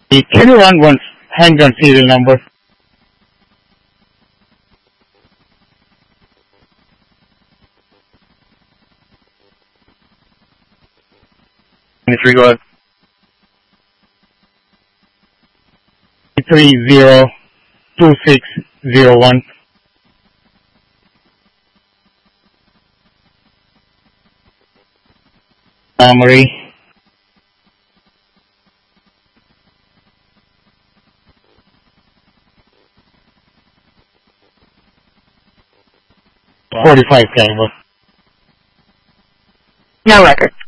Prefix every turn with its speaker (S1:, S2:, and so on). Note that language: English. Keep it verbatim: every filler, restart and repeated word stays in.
S1: Can you run one handgun serial number? twenty-three, go ahead. three zero two six zero one. Marie. forty-five caliber.
S2: No record.